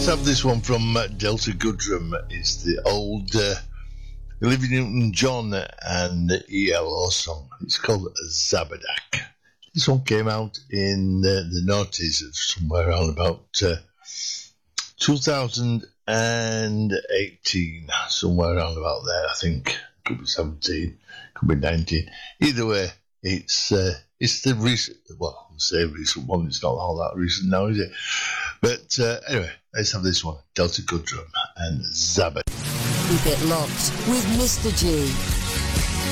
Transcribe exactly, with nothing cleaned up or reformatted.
Let's have this one from uh, Delta Goodrum. It's the old uh, Olivia Newton-John and E L O song. It's called Zabadak. This one came out in uh, the noughties, somewhere around about uh, two thousand eighteen, somewhere around about there, I think. Could be seventeen, could be nineteen. Either way, it's uh, it's the recent, well, I'll say recent one, it's not all that recent now, is it? But uh, anyway, let's have this one, Delta Goodrum and Zabadak. Keep it locked with Mister G.